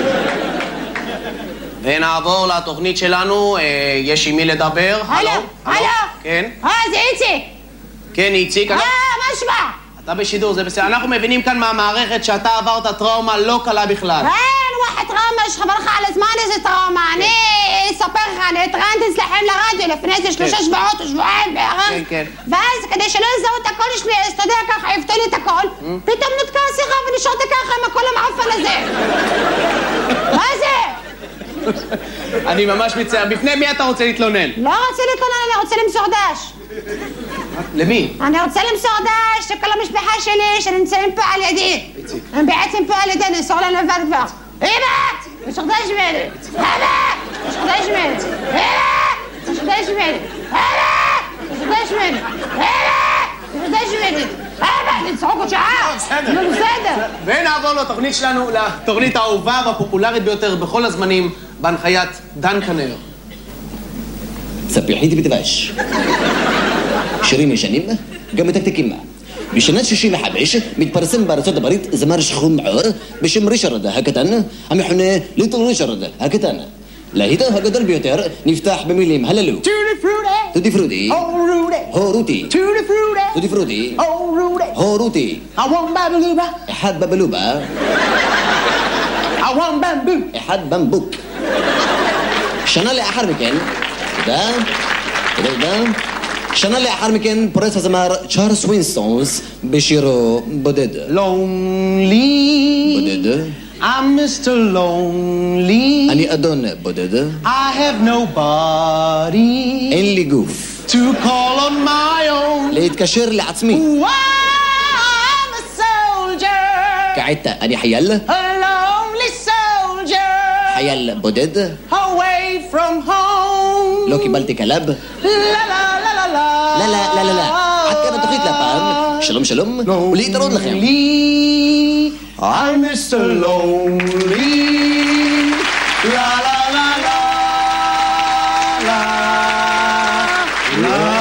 ונעבור לתוכנית שלנו, יש עם מי לדבר. הלו, הלו. כן? אה, זה איציק. כן, איציק. אה, מה שמע? אתה בשידור, זה בסדר. אנחנו מבינים כאן מהמערכת שאתה עברת טראומה לא קלה בכלל. אין, וואחד טראומה, שחבר לך על הזמן איזה טראומה. אני אספר לך, אני התראיינתי אצלכם לרדיו לפני איזה שלושה שבועות או שבועיים בערך. כן, כן. ואז כדי שלא יזהו את הקול שלי, אז אתה יודע ככה, יפתו לי את הקול, פתאום נותקה השיחה ונשארתי ככה עם הקול המעפן הזה. מה זה? אני ממש מצטער. בפני מי אתה רוצה להתלונן? לא רוצה להתלונן, אני רוצה למסור דש. למי? אני רוצה למסור דש לכל המשפחה שלי שנמצאים פה על ידי. הם בעצם פה על ידי, נמסור להם לבד כבר. אמא! יש לך דש ממני! אמא! יש לך דש ממני! אמא! יש לך דש ממני! אמא! יש לך דש ממני! אמא! יש לך דש ממני! אמא! נצחוק עוד שעה! נו, בסדר. ונעבור לתוכנית שלנו, לתוכנית האהובה והפופולרית ביותר בכל הזמנים, בהנחיית דן כנר. ספיחית בדבש. שירים ישנים, גם מתקתקים. בשנת שישים וחמש מתפרסם בארצות הברית זמר שחור מעור בשם ריצ'רד הקטן, המכונה ליטל ריצ'רד הקטן. להיטו הגדול ביותר נפתח במילים הללו: טוטי פרוטי, הורותי, טוטי פרוטי, הורותי, אחד בבלובה, אחד במבוק. שנה לאחר מכן, תודה, תודה, תודה. שנה לאחר מכן פורץ הזמר צ'ארלס ווינסטונס בשירו בודד. Lonely. בודד. I'm Mister Lonely. אני אדון בודד. I have nobody. אין לי גוף. To call on my own. להתקשר לעצמי. Wow, I'm a soldier. כעת אני חייל. A lonely soldier. חייל בודד. Away from home. לא קיבלתי כלב. La la la la la. לא, לא, לא, לא, לא. עד כאן התוכנית להפעם. שלום שלום, ולהתראות לכם. I'm Mister Lonely. La la la la la la.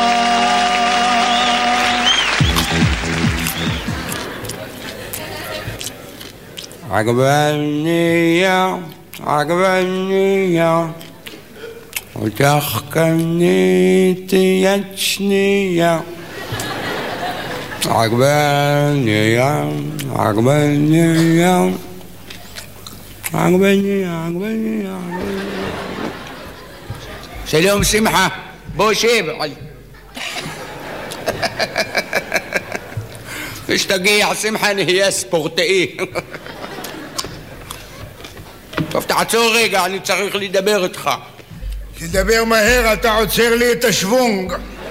עגבניה, עגבניה, אותך קניתי יד שנייה. עגבניה, עגבניה, עגבניה, עגבניה. שלום שמחה, בוא שב. כשתגיע שמחה נהיה ספורטאי. טוב, תעצור רגע, אני צריך לדבר איתך. תדבר מהר, אתה עוצר לי את השוונג.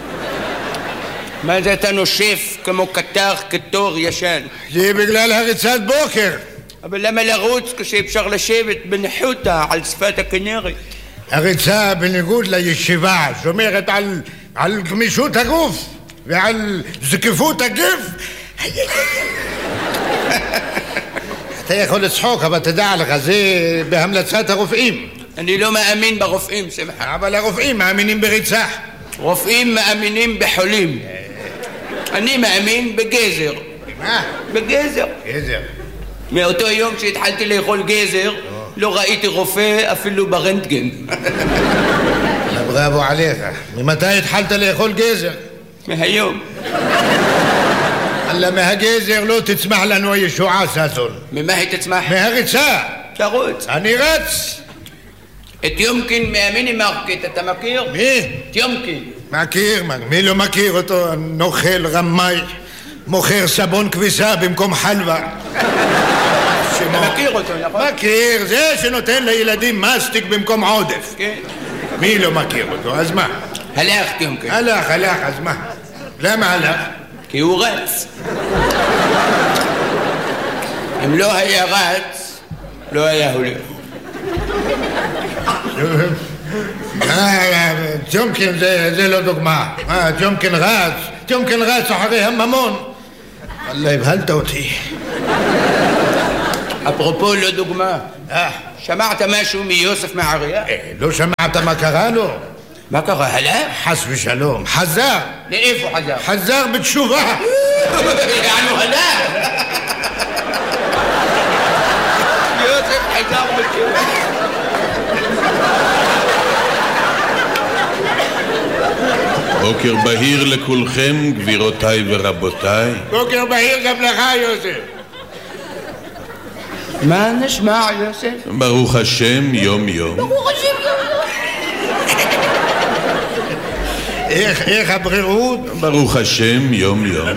מה זה אתה נושף כמו קטר כתור ישן? זה בגלל הריצת בוקר. אבל למה לרוץ כשאפשר לשבת בניחותא על שפת הכנרת? הריצה בניגוד לישיבה שומרת על, על גמישות הגוף ועל זקיפות הגף. אתה יכול לצחוק, אבל תדע לך, זה בהמלצת הרופאים. אני לא מאמין ברופאים, שמחה. אבל הרופאים מאמינים בריצה. רופאים מאמינים בחולים. אני מאמין בגזר. מה? בגזר. גזר. מאותו יום שהתחלתי לאכול גזר, לא ראיתי רופא אפילו ברנטגן. בראבו עליך. ממתי התחלת לאכול גזר? מהיום. אלא מהגזר לא תצמח לנו הישועה, ססון. ממה היא תצמח? מהריצה. תרוץ. אני רץ. את יומקין מהמיני מרקט, אתה מכיר? מי? את יומקין. מכיר, מי לא מכיר אותו? נוכל רמאי, מוכר סבון כביסה במקום חלבה. אתה מכיר אותו, נכון? מכיר, זה שנותן לילדים מסטיק במקום עודף. כן. מי לא מכיר אותו, אז מה? הלך יומקין. הלך, הלך, אז מה? למה הלך? כי הוא רץ. אם לא היה רץ, לא היה הולך. ג'ומקין זה לא דוגמה. ג'ומקין רץ, ג'ומקין רץ אחרי הממון. אללה, הבהלת אותי. אפרופו לא דוגמה, שמעת משהו מיוסף מעריה? לא שמעת מה קרה לו? מה קרה? הלך? חס ושלום, חזר. לאיפה חזר? חזר בתשובה. יענו הלך. יוסף חזר בתשובה. בוקר בהיר לכולכם, גבירותיי ורבותיי. בוקר בהיר גם לך, יוסף. מה נשמע, יוסף? ברוך השם, יום יום. ברוך השם יום יום. איך, איך הבריאות? ברוך השם, יום יום.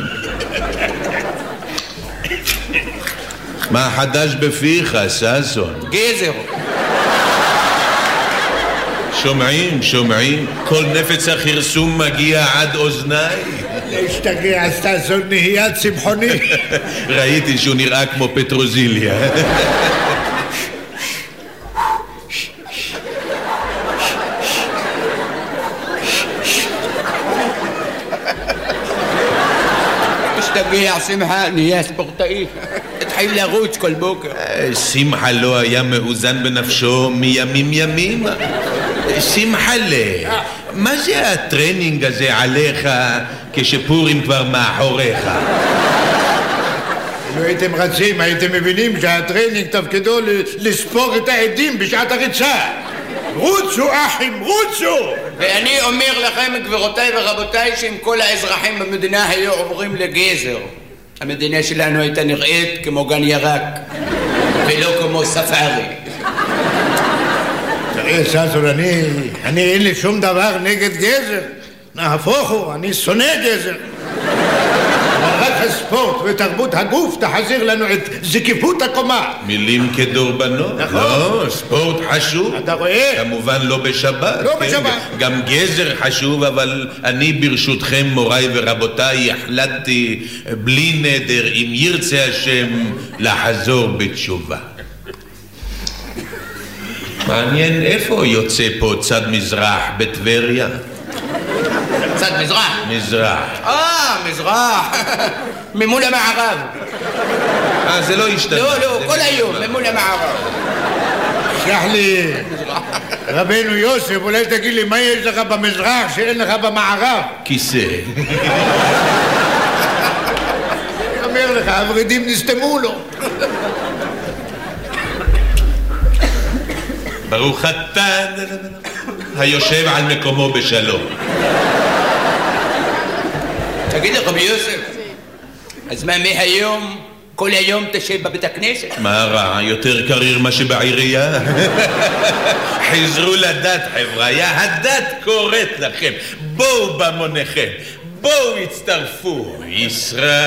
מה חדש בפיך, ששון? גזר. שומעים, שומעים, כל נפץ החרסום מגיע עד אוזניי. להשתגע, ששון נהיה צמחוני. ראיתי שהוא נראה כמו פטרוזיליה. השתגע, שמחה, נהיה ספורטאי. התחיל לרוץ כל בוקר. שמחה לא היה מאוזן בנפשו מימים ימים. שמחלה, מה זה הטרנינג הזה עליך כשפורים כבר מאחוריך? אם הייתם רצים, הייתם מבינים שהטרנינג תפקידו לספור את העדים בשעת הריצה. רוצו אחים, רוצו! ואני אומר לכם, גבירותיי ורבותיי, שאם כל האזרחים במדינה היו עוברים לגזר, המדינה שלנו הייתה נראית כמו גן ירק ולא כמו ספארי. תראה, ששון, אני, אני אין לי שום דבר נגד גזר. נהפוך הוא, אני שונא גזר. אבל רק הספורט ותרבות הגוף תחזיר לנו את זקיפות הקומה. מילים כדורבנות. נכון. לא, ספורט חשוב. אתה רואה? כמובן לא בשבת. לא כן? בשבת. גם גזר חשוב, אבל אני ברשותכם, מוריי ורבותיי, החלטתי בלי נדר, אם ירצה השם, לחזור בתשובה. מעניין איפה יוצא פה צד מזרח בטבריה? צד מזרח? מזרח. אה, מזרח. ממול המערב. אה, זה לא השתנה. לא, לא, כל היום, ממול המערב. שלח לי, רבנו יוסף, אולי תגיד לי מה יש לך במזרח שאין לך במערב? כיסא. אני אומר לך, הורידים נסתמו לו. ברוך אתה היושב על מקומו בשלום. תגיד לי, רבי יוסף, אז מה מהיום, כל היום תשב בבית הכנסת? מה רע? יותר קריר מה שבעירייה? חזרו לדת, חבריה, הדת קוראת לכם. בואו במוניכם, בואו הצטרפו. ישראל